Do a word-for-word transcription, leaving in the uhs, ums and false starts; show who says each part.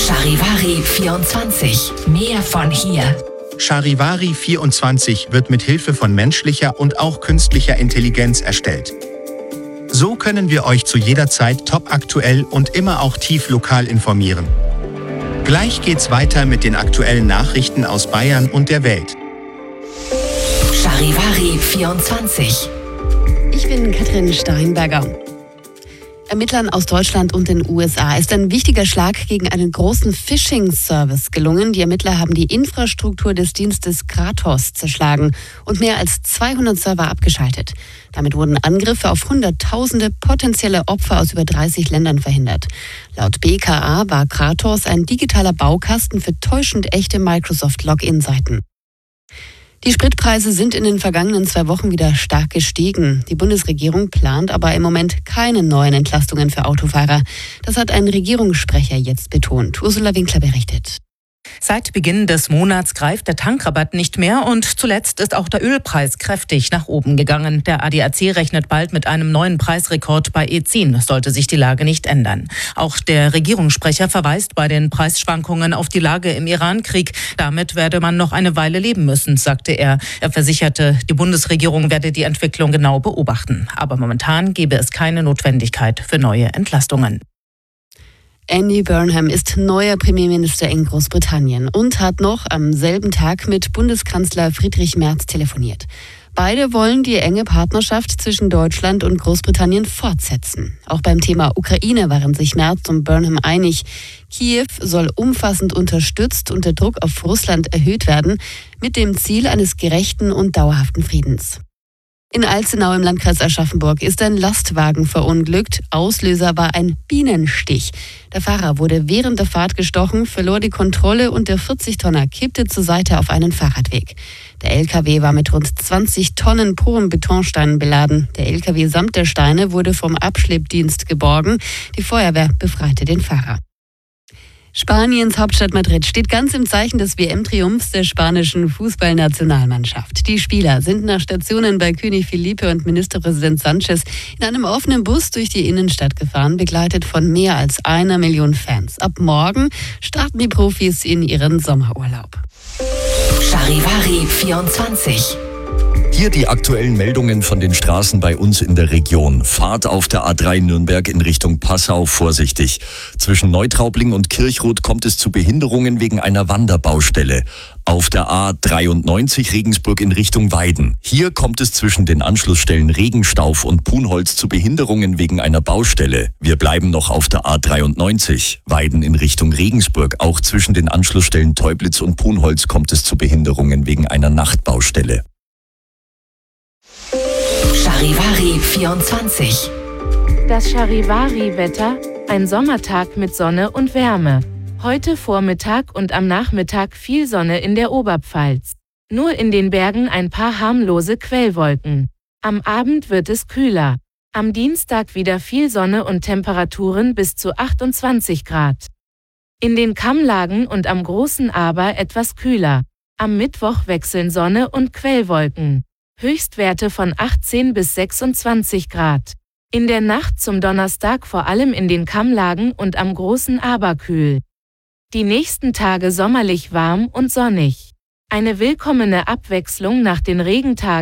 Speaker 1: Charivari vierundzwanzig. Mehr von hier.
Speaker 2: Charivari vierundzwanzig wird mit Hilfe von menschlicher und auch künstlicher Intelligenz erstellt. So können wir euch zu jeder Zeit topaktuell und immer auch tief lokal informieren. Gleich geht's weiter mit den aktuellen Nachrichten aus Bayern und der Welt.
Speaker 1: Charivari vierundzwanzig.
Speaker 3: Ich bin Katrin Steinberger. Ermittlern aus Deutschland und den U S A ist ein wichtiger Schlag gegen einen großen Phishing-Service gelungen. Die Ermittler haben die Infrastruktur des Dienstes Kratos zerschlagen und mehr als zweihundert Server abgeschaltet. Damit wurden Angriffe auf Hunderttausende potenzielle Opfer aus über dreißig Ländern verhindert. Laut B K A war Kratos ein digitaler Baukasten für täuschend echte Microsoft-Login-Seiten. Die Spritpreise sind in den vergangenen zwei Wochen wieder stark gestiegen. Die Bundesregierung plant aber im Moment keine neuen Entlastungen für Autofahrer. Das hat ein Regierungssprecher jetzt betont. Ursula Winkler berichtet.
Speaker 4: Seit Beginn des Monats greift der Tankrabatt nicht mehr und zuletzt ist auch der Ölpreis kräftig nach oben gegangen. Der A D A C rechnet bald mit einem neuen Preisrekord bei E zehn, sollte sich die Lage nicht ändern. Auch der Regierungssprecher verweist bei den Preisschwankungen auf die Lage im Iran-Krieg. Damit werde man noch eine Weile leben müssen, sagte er. Er versicherte, die Bundesregierung werde die Entwicklung genau beobachten. Aber momentan gebe es keine Notwendigkeit für neue Entlastungen.
Speaker 3: Andy Burnham ist neuer Premierminister in Großbritannien und hat noch am selben Tag mit Bundeskanzler Friedrich Merz telefoniert. Beide wollen die enge Partnerschaft zwischen Deutschland und Großbritannien fortsetzen. Auch beim Thema Ukraine waren sich Merz und Burnham einig. Kiew soll umfassend unterstützt und der Druck auf Russland erhöht werden, mit dem Ziel eines gerechten und dauerhaften Friedens. In Alzenau im Landkreis Aschaffenburg ist ein Lastwagen verunglückt. Auslöser war ein Bienenstich. Der Fahrer wurde während der Fahrt gestochen, verlor die Kontrolle und der vierzig Tonner kippte zur Seite auf einen Fahrradweg. Der L K W war mit rund zwanzig Tonnen puren Betonsteinen beladen. Der L K W samt der Steine wurde vom Abschleppdienst geborgen. Die Feuerwehr befreite den Fahrer. Spaniens Hauptstadt Madrid steht ganz im Zeichen des W M-Triumphs der spanischen Fußballnationalmannschaft. Die Spieler sind nach Stationen bei König Felipe und Ministerpräsident Sanchez in einem offenen Bus durch die Innenstadt gefahren, begleitet von mehr als einer Million Fans. Ab morgen starten die Profis in ihren Sommerurlaub.
Speaker 1: Charivari vierundzwanzig.
Speaker 5: Hier die aktuellen Meldungen von den Straßen bei uns in der Region. Fahrt auf der A drei Nürnberg in Richtung Passau vorsichtig. Zwischen Neutraubling und Kirchroth kommt es zu Behinderungen wegen einer Wanderbaustelle. Auf der A dreiundneunzig Regensburg in Richtung Weiden. Hier kommt es zwischen den Anschlussstellen Regenstauf und Punholz zu Behinderungen wegen einer Baustelle. Wir bleiben noch auf der A dreiundneunzig. Weiden in Richtung Regensburg. Auch zwischen den Anschlussstellen Teublitz und Punholz kommt es zu Behinderungen wegen einer Nachtbaustelle.
Speaker 1: Charivari vierundzwanzig.
Speaker 6: Das Charivari-Wetter, ein Sommertag mit Sonne und Wärme. Heute Vormittag und am Nachmittag viel Sonne in der Oberpfalz. Nur in den Bergen ein paar harmlose Quellwolken. Am Abend wird es kühler. Am Dienstag wieder viel Sonne und Temperaturen bis zu achtundzwanzig Grad. In den Kammlagen und am Großen Aber etwas kühler. Am Mittwoch wechseln Sonne und Quellwolken. Höchstwerte von achtzehn bis sechsundzwanzig Grad. In der Nacht zum Donnerstag vor allem in den Kammlagen und am Großen Aber kühl. Die nächsten Tage sommerlich warm und sonnig. Eine willkommene Abwechslung nach den Regentagen.